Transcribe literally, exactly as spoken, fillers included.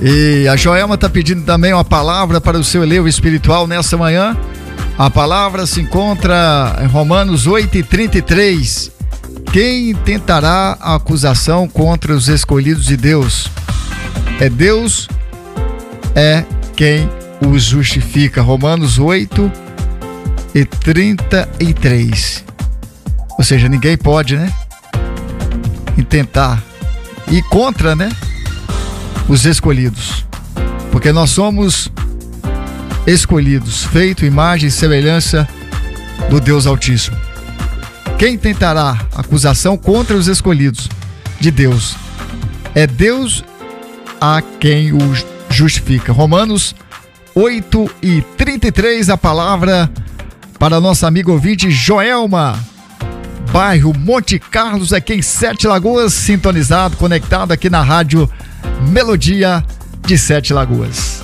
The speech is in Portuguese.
E a Joelma está pedindo também uma palavra para o seu elevo espiritual nessa manhã. A palavra se encontra em Romanos oito e trinta e três. Quem tentará a acusação contra os escolhidos de Deus? É Deus, é quem os justifica. Romanos oito e trinta e três. Ou seja, ninguém pode, né? Intentar ir contra, né? Os escolhidos. Porque nós somos escolhidos, feito imagem e semelhança do Deus Altíssimo. Quem tentará acusação contra os escolhidos de Deus? É Deus a quem os justifica. Romanos oito e trinta e três, a palavra para nossa amiga ouvinte Joelma, bairro Monte Carlos, aqui em Sete Lagoas, sintonizado, conectado aqui na rádio Melodia de Sete Lagoas.